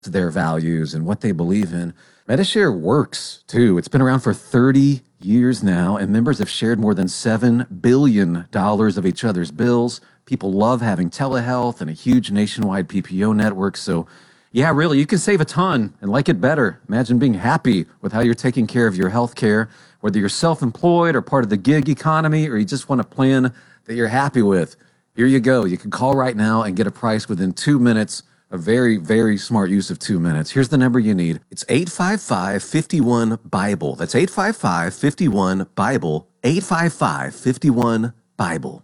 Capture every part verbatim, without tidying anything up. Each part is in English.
their values and what they believe in. Medi-Share works, too. It's been around for thirty years now, and members have shared more than seven billion dollars of each other's bills. People love having telehealth and a huge nationwide P P O network. So, yeah, really, you can save a ton and like it better. Imagine being happy with how you're taking care of your health care, whether you're self-employed or part of the gig economy, or you just want a plan that you're happy with. Here you go. You can call right now and get a price within two minutes. A very, very smart use of two minutes. Here's the number you need. It's eight five five, five one, BIBLE. That's eight five five, five one, BIBLE. eight five five, five one, BIBLE.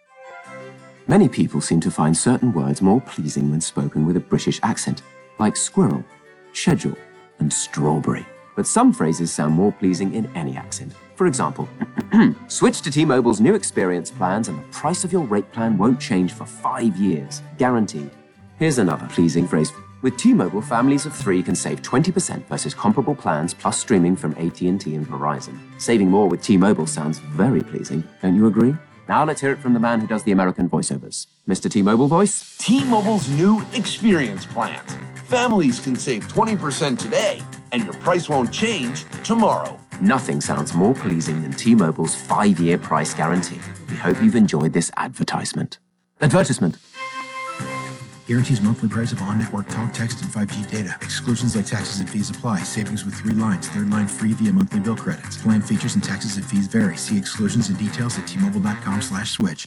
Many people seem to find certain words more pleasing when spoken with a British accent, like squirrel, schedule, and strawberry. But some phrases sound more pleasing in any accent. For example, switch to T-Mobile's new experience plans and the price of your rate plan won't change for five years, guaranteed. Here's another pleasing phrase. With T-Mobile, families of three can save twenty percent versus comparable plans plus streaming from A T and T and Verizon. Saving more with T-Mobile sounds very pleasing, don't you agree? Now let's hear it from the man who does the American voiceovers. Mister T-Mobile voice. T-Mobile's new experience plans. Families can save twenty percent today, and your price won't change tomorrow. Nothing sounds more pleasing than T-Mobile's five-year price guarantee. We hope you've enjoyed this advertisement. Advertisement. Guarantees monthly price of on-network talk, text, and five G data. Exclusions like taxes and fees apply. Savings with three lines. Third line free via monthly bill credits. Plan features and taxes and fees vary. See exclusions and details at T-Mobile.com slash switch.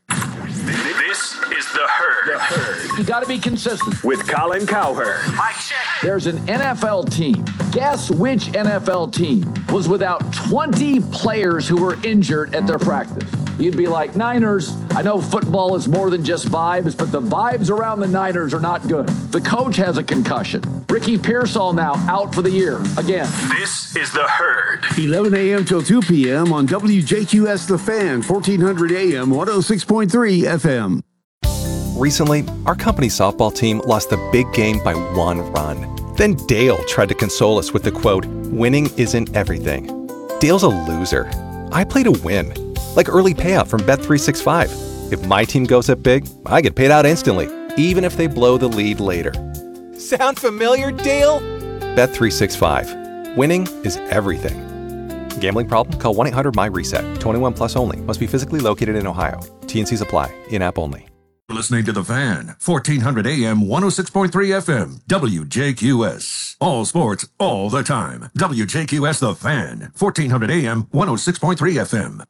This is The Herd. The Herd. You got to be consistent. With Colin Cowherd. Mike check. There's an N F L team. Guess which N F L team was without twenty players who were injured at their practice? You'd be like, Niners. I know football is more than just vibes, but the vibes around the Niners are not good. The coach has a concussion. Ricky Pearsall now out for the year again. This is The Herd. eleven a.m. till two p.m. on W J Q S The Fan, fourteen hundred A M, one oh six point three F M. Recently, our company softball team lost the big game by one run. Then Dale tried to console us with the quote, "Winning isn't everything." Dale's a loser. I play to win. Like early payout from Bet three sixty-five. If my team goes up big, I get paid out instantly, even if they blow the lead later. Sound familiar, Dale? Bet three sixty-five. Winning is everything. Gambling problem? Call one eight hundred M Y reset. twenty-one plus only. Must be physically located in Ohio. T and Cs apply. In-app only. Listening to The Fan, fourteen hundred A M, one oh six point three F M, W J Q S. All sports, all the time. W J Q S The Fan, fourteen hundred A M, one oh six point three F M.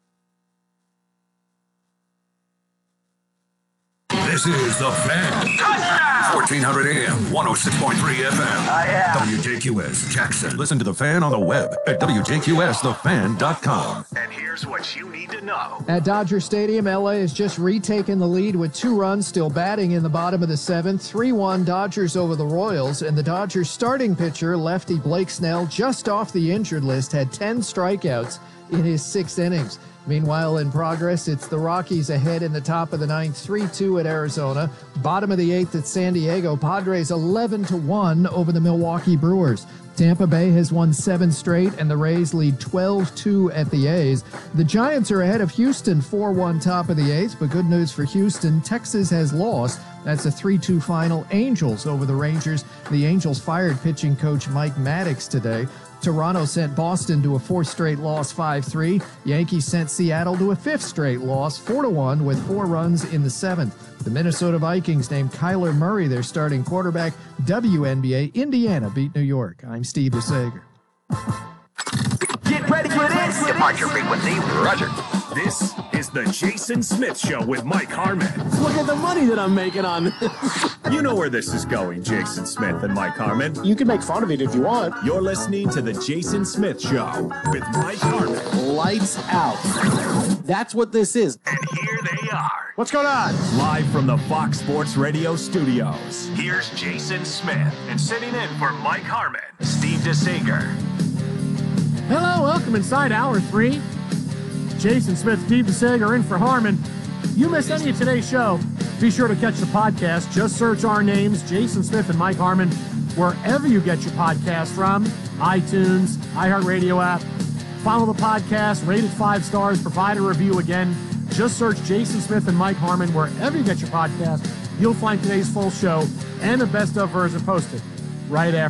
This is The Fan. Touchdown! fourteen hundred A M, one oh six point three F M. Oh, yeah. W J Q S Jackson. Listen to The Fan on the web at W J Q S the fan dot com. And here's what you need to know. At Dodger Stadium, L A has just retaken the lead with two runs still batting in the bottom of the seventh. three one Dodgers over the Royals, and the Dodgers starting pitcher, lefty Blake Snell, just off the injured list, had ten strikeouts in his six innings. Meanwhile, in progress, it's the Rockies ahead in the top of the ninth, three two at Arizona. Bottom of the eighth at San Diego. Padres eleven to one over the Milwaukee Brewers. Tampa Bay has won seven straight, and the Rays lead twelve two at the A's. The Giants are ahead of Houston four one top of the eighth, but good news for Houston, Texas has lost. That's a three two final. Angels over the Rangers. The Angels fired pitching coach Mike Maddox today. Toronto sent Boston to a fourth straight loss, five three. Yankees sent Seattle to a fifth straight loss, four to one, with four runs in the seventh. The Minnesota Vikings named Kyler Murray their starting quarterback. W N B A, Indiana beat New York. I'm Steve DeSager. Get ready for this. Departure frequency, Roger. This is the Jason Smith Show with Mike Harmon. Look at the money that I'm making on this. You know where this is going, Jason Smith and Mike Harmon. You can make fun of it if you want. You're listening to the Jason Smith Show with Mike Harmon. Lights out. That's what this is. And here they are. What's going on? Live from the Fox Sports Radio studios. Here's Jason Smith. And sitting in for Mike Harmon, Steve DeSager. Hello, welcome inside hour three. Jason Smith, Steve DeSager in for Harmon. You missed any of today's show, be sure to catch the podcast. Just search our names, Jason Smith and Mike Harmon, wherever you get your podcast from, iTunes, iHeartRadio app. Follow the podcast, rate it five stars, provide a review again. Just search Jason Smith and Mike Harmon wherever you get your podcast. You'll find today's full show and the best of version posted right after.